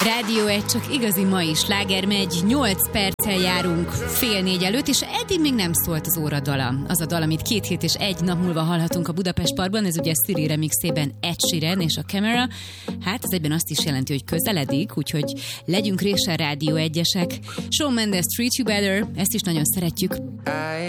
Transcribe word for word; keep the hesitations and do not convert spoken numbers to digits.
Rádió egy, csak igazi mai sláger megy, nyolc perccel járunk fél négy előtt, és eddig még nem szólt az óradala. Az a dal, amit két hét és egy nap múlva hallhatunk a Budapest Parkban, ez ugye Siri remixében Ed Sheeran és a Camera. Hát ez egyben azt is jelenti, hogy közeledik, úgyhogy legyünk résen Rádió egyesek. Shawn Mendes, Treat You Better, ezt is nagyon szeretjük.